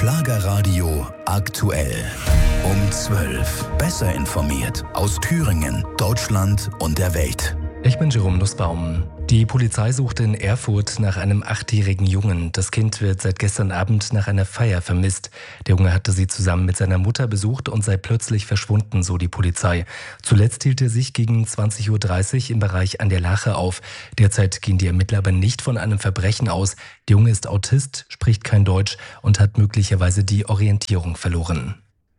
Schlagerradio aktuell. Um 12. Besser informiert aus Thüringen, Deutschland und der Welt. Ich bin Jerome Nussbaum. Die Polizei sucht in Erfurt nach einem 8-jährigen Jungen. Das Kind wird seit gestern Abend nach einer Feier vermisst. Der Junge hatte sie zusammen mit seiner Mutter besucht und sei plötzlich verschwunden, so die Polizei. Zuletzt hielt er sich gegen 20.30 Uhr im Bereich an der Lache auf. Derzeit gehen die Ermittler aber nicht von einem Verbrechen aus. Der Junge ist Autist, spricht kein Deutsch und hat möglicherweise die Orientierung verloren.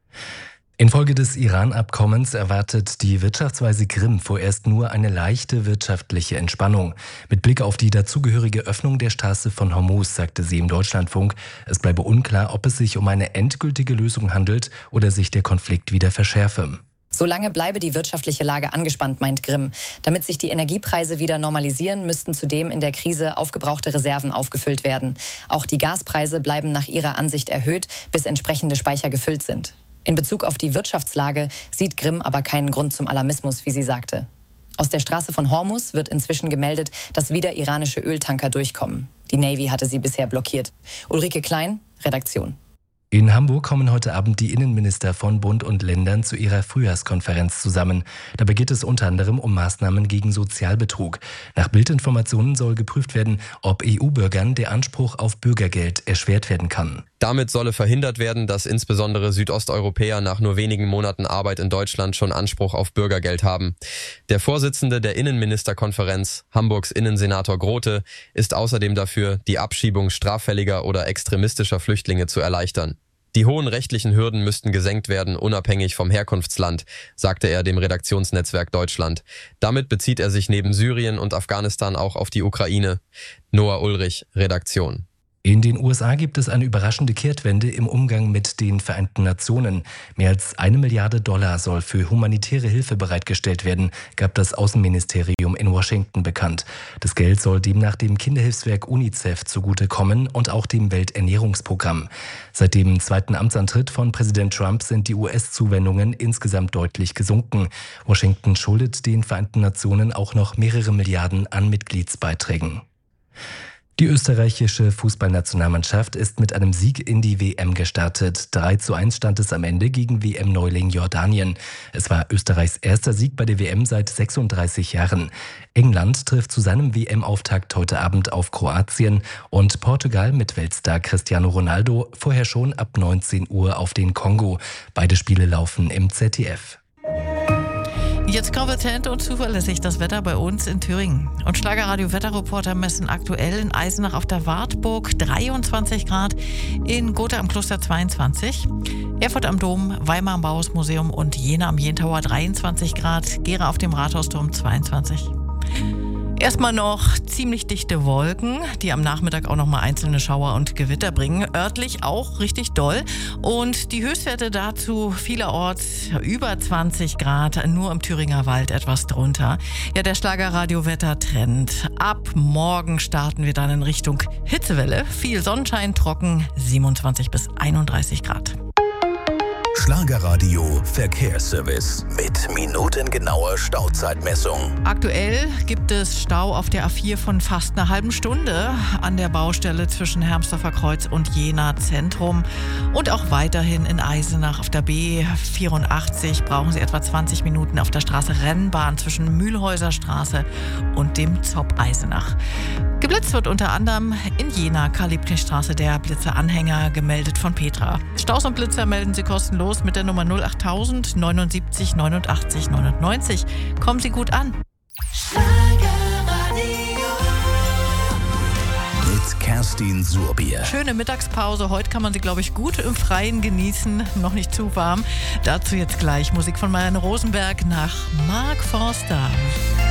Infolge des Iran-Abkommens erwartet die Wirtschaftsweise Grimm vorerst nur eine leichte wirtschaftliche Entspannung. Mit Blick auf die dazugehörige Öffnung der Straße von Hormuz sagte sie im Deutschlandfunk, es bleibe unklar, ob es sich um eine endgültige Lösung handelt oder sich der Konflikt wieder verschärfe. Solange bleibe die wirtschaftliche Lage angespannt, meint Grimm. Damit sich die Energiepreise wieder normalisieren, müssten zudem in der Krise aufgebrauchte Reserven aufgefüllt werden. Auch die Gaspreise bleiben nach ihrer Ansicht erhöht, bis entsprechende Speicher gefüllt sind. In Bezug auf die Wirtschaftslage sieht Grimm aber keinen Grund zum Alarmismus, wie sie sagte. Aus der Straße von Hormuz wird inzwischen gemeldet, dass wieder iranische Öltanker durchkommen. Die Navy hatte sie bisher blockiert. Ulrike Klein, Redaktion. In Hamburg kommen heute Abend die Innenminister von Bund und Ländern zu ihrer Frühjahrskonferenz zusammen. Dabei geht es unter anderem um Maßnahmen gegen Sozialbetrug. Nach Bildinformationen soll geprüft werden, ob EU-Bürgern der Anspruch auf Bürgergeld erschwert werden kann. Damit solle verhindert werden, dass insbesondere Südosteuropäer nach nur wenigen Monaten Arbeit in Deutschland schon Anspruch auf Bürgergeld haben. Der Vorsitzende der Innenministerkonferenz, Hamburgs Innensenator Grote, ist außerdem dafür, die Abschiebung straffälliger oder extremistischer Flüchtlinge zu erleichtern. Die hohen rechtlichen Hürden müssten gesenkt werden, unabhängig vom Herkunftsland, sagte er dem Redaktionsnetzwerk Deutschland. Damit bezieht er sich neben Syrien und Afghanistan auch auf die Ukraine. Noah Ulrich, Redaktion. In den USA gibt es eine überraschende Kehrtwende im Umgang mit den Vereinten Nationen. Mehr als $1 Milliarde soll für humanitäre Hilfe bereitgestellt werden, gab das Außenministerium in Washington bekannt. Das Geld soll demnach dem Kinderhilfswerk UNICEF zugutekommen und auch dem Welternährungsprogramm. Seit dem zweiten Amtsantritt von Präsident Trump sind die US-Zuwendungen insgesamt deutlich gesunken. Washington schuldet den Vereinten Nationen auch noch mehrere Milliarden an Mitgliedsbeiträgen. Die österreichische Fußballnationalmannschaft ist mit einem Sieg in die WM gestartet. 3:1 stand es am Ende gegen WM-Neuling Jordanien. Es war Österreichs erster Sieg bei der WM seit 36 Jahren. England trifft zu seinem WM-Auftakt heute Abend auf Kroatien und Portugal mit Weltstar Cristiano Ronaldo vorher schon ab 19 Uhr auf den Kongo. Beide Spiele laufen im ZDF. Jetzt kompetent und zuverlässig das Wetter bei uns in Thüringen. Und Schlagerradio-Wetterreporter messen aktuell in Eisenach auf der Wartburg 23 Grad, in Gotha am Kloster 22, Erfurt am Dom, Weimar am Bauhausmuseum und Jena am Jentower 23 Grad, Gera auf dem Rathausturm 22. Erstmal noch ziemlich dichte Wolken, die am Nachmittag auch noch mal einzelne Schauer und Gewitter bringen. Örtlich auch richtig doll. Und die Höchstwerte dazu vielerorts über 20 Grad, nur im Thüringer Wald etwas drunter. Ja, der Schlagerradio-Wetter-Trend. Ab morgen starten wir dann in Richtung Hitzewelle. Viel Sonnenschein, trocken, 27 bis 31 Grad. Schlagerradio Verkehrsservice mit minutengenauer Stauzeitmessung. Aktuell gibt es Stau auf der A4 von fast einer halben Stunde an der Baustelle zwischen Hermsdorfer Kreuz und Jena Zentrum. Und auch weiterhin in Eisenach auf der B84 brauchen Sie etwa 20 Minuten auf der Straße Rennbahn zwischen Mühlhäuser Straße und dem Zopp Eisenach. Geblitzt wird unter anderem in Jena Karl-Liebknecht-Straße der Blitzeranhänger, gemeldet von Petra. Staus und Blitzer melden Sie kostenlos mit der Nummer 08000 79 89 99. Kommen Sie gut an. Mit Kerstin Surbier. Schöne Mittagspause. Heute kann man sie, glaube ich, gut im Freien genießen. Noch nicht zu warm. Dazu jetzt gleich Musik von Marianne Rosenberg nach Mark Forster.